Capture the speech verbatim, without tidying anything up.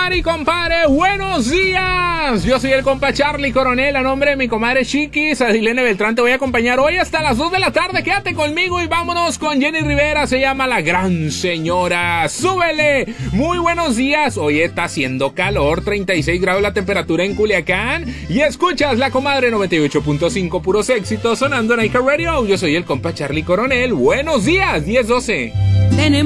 comadre y compadre, buenos días. Yo soy el compa Charlie Coronel, a nombre de mi comadre Chiquis, Adilene Beltrán, te voy a acompañar hoy hasta las dos de la tarde. Quédate conmigo y vámonos con Jenny Rivera, se llama La Gran Señora. ¡Súbele! Muy buenos días. Hoy está haciendo calor, treinta y seis grados la temperatura en Culiacán. Y escuchas La Comadre noventa y ocho punto cinco, puros éxitos sonando en iHeartRadio. Yo soy el compa Charlie Coronel. Buenos días, diez doce. Tenemos